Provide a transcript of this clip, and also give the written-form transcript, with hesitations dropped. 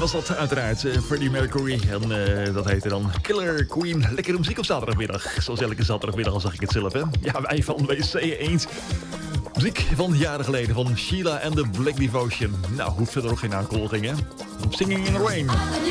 was dat uiteraard. Freddie Mercury. En dat heette dan Killer Queen. Lekkere muziek op zaterdagmiddag. Zoals elke zaterdagmiddag, al zag ik het zelf, hè. Ja, wij van WC Eend. Muziek van jaren geleden van Sheila and the Black Devotion. Nou, hoeft verder nog geen aankondiging, hè. Singing in the Rain.